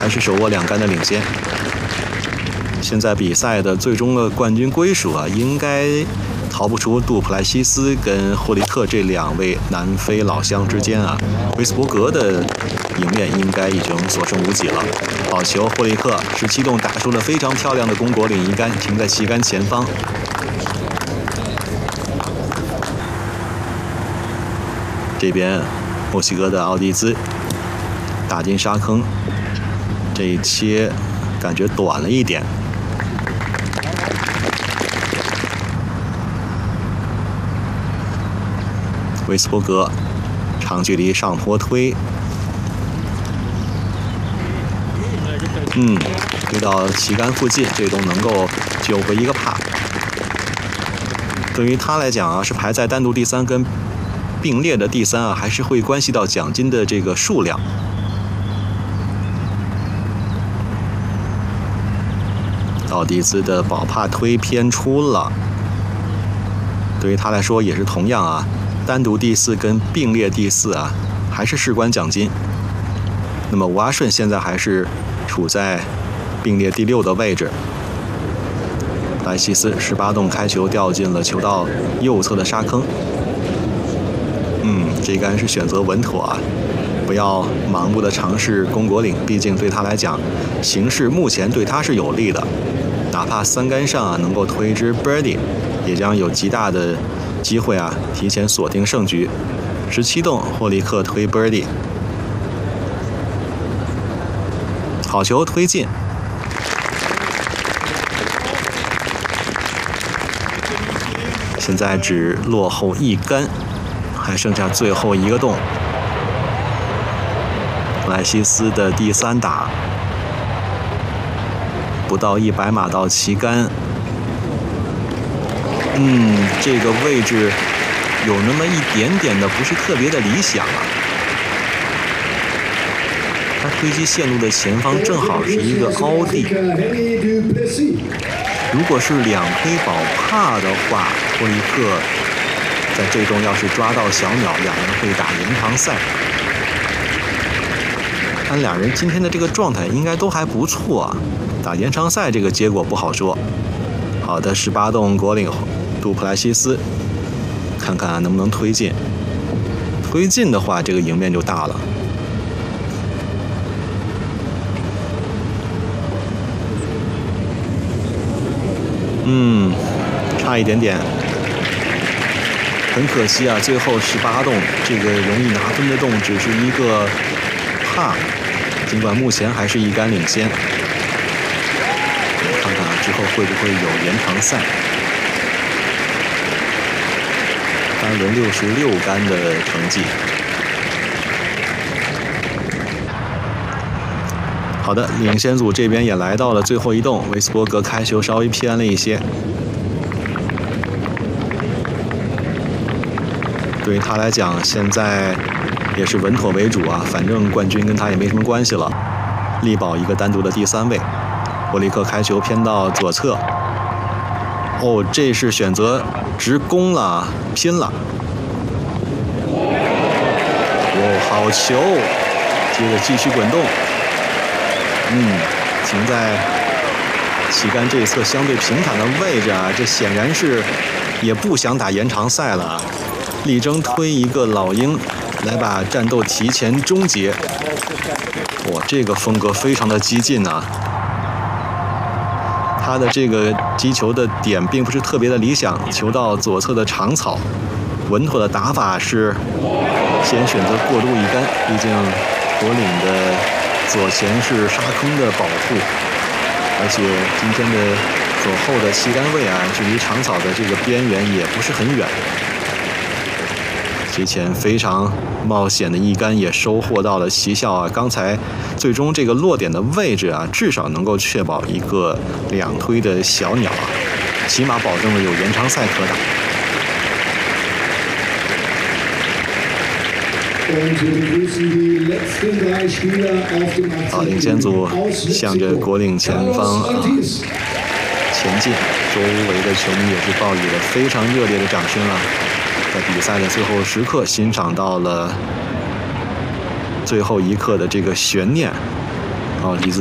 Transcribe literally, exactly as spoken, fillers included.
还是手握两杆的领先。现在比赛的最终的冠军归属啊，应该逃不出杜普莱西斯跟霍利克这两位南非老乡之间啊。威斯伯格的赢面应该已经所剩无几了。好球，霍利克十七洞打出了非常漂亮的公果岭一杆，停在旗杆前方。这边墨西哥的奥蒂兹打进沙坑，这一切感觉短了一点。威斯伯格长距离上坡推，嗯，推到旗杆附近，这都能够救回一个帕。对于他来讲啊，是排在单独第三跟并列的第三啊，还是会关系到奖金的这个数量。奥迪兹的保帕推偏出了，对于他来说也是同样啊。单独第四跟并列第四啊，还是事关奖金。那么吴阿顺现在还是处在并列第六的位置。莱西斯十八洞开球掉进了球道右侧的沙坑。嗯，这杆是选择稳妥啊，不要盲目的尝试公果岭，毕竟对他来讲，形势目前对他是有利的。哪怕三杆上啊能够推支 birdie， 也将有极大的机会啊，提前锁定胜局。十七洞霍利克推 birdie， 好球推进。现在只落后一杆，还剩下最后一个洞。莱西斯的第三打，不到一百码到旗杆。嗯，这个位置有那么一点点的不是特别的理想啊。他推击线路的前方正好是一个凹地，如果是两推保帕的话，霍利克在这洞要是抓到小鸟，两人会打延长赛。看两人今天的这个状态应该都还不错啊，打延长赛这个结果不好说。好的，十八洞果岭杜普莱西斯，看看能不能推进。推进的话，这个赢面就大了。嗯，差一点点，很可惜啊！最后十八洞这个容易拿分的洞只是一个帕，尽管目前还是一杆领先。看看之后会不会有延长赛？单轮六十六杆的成绩。好的，领先组这边也来到了最后一洞，威斯伯格开球稍微偏了一些。对于他来讲，现在也是稳妥为主啊，反正冠军跟他也没什么关系了，力保一个单独的第三位。霍利克开球偏到左侧，哦，这是选择直攻了，拼了。哦，好球，接着继续滚动。嗯，停在旗杆这一侧相对平坦的位置啊，这显然是也不想打延长赛了啊，力争推一个老鹰来把战斗提前终结。哇，这个风格非常的激进啊，他的这个击球的点并不是特别的理想，球到左侧的长草，稳妥的打法是先选择过渡一杆，毕竟果岭的左前是沙坑的保护，而且今天的左后的旗杆位啊，距离长草的这个边缘也不是很远。之前非常冒险的一杆也收获到了奇效啊！刚才最终这个落点的位置啊，至少能够确保一个两推的小鸟啊，起码保证了有延长赛可打。好，领先组向着果岭前方啊前进，周围的球迷也是报以了非常热烈的掌声啊！在比赛的最后时刻，欣赏到了最后一刻的这个悬念， 奥迪兹